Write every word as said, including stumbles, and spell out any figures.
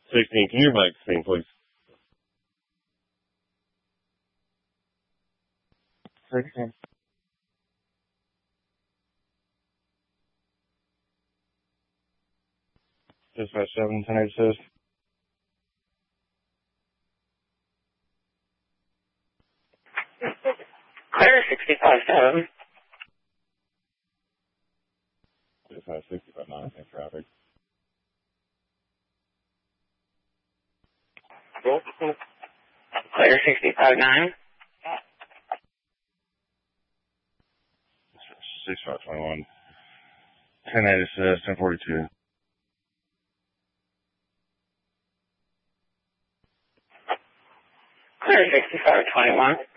sixteen, can you back sixteen, please? sixteen. Dispatch seven, ten eight assist. Clear sixty-five seven. Dispatch sixty-five nine, in traffic. Clear sixty-five nine. six five twenty-one. ten eight assist, ten forty-two. Clear sixty-five twenty-one.